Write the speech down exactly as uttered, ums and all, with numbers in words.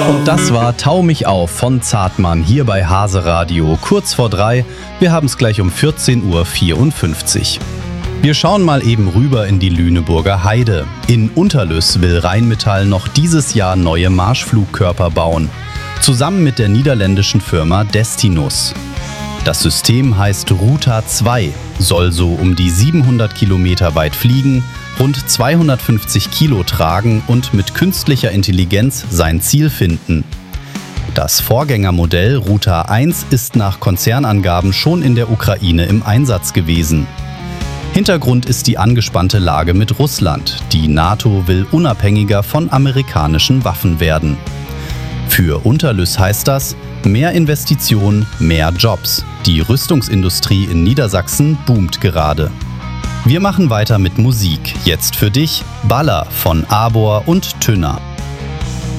Und das war Tau mich auf von Zartmann hier bei Hase Radio, kurz vor drei. Wir haben es gleich um vierzehn Uhr vierundfünfzig. Wir schauen mal eben rüber in die Lüneburger Heide. In Unterlüss will Rheinmetall noch dieses Jahr neue Marschflugkörper bauen. Zusammen mit der niederländischen Firma Destinus. Das System heißt Ruta zwei, soll so um die siebenhundert Kilometer weit fliegen, rund zweihundertfünfzig Kilo tragen und mit künstlicher Intelligenz sein Ziel finden. Das Vorgängermodell Ruta eins ist nach Konzernangaben schon in der Ukraine im Einsatz gewesen. Hintergrund ist die angespannte Lage mit Russland. Die NATO will unabhängiger von amerikanischen Waffen werden. Für Unterlüss heißt das, mehr Investitionen, mehr Jobs. Die Rüstungsindustrie in Niedersachsen boomt gerade. Wir machen weiter mit Musik. Jetzt für dich Baller von Arbor und Tünner.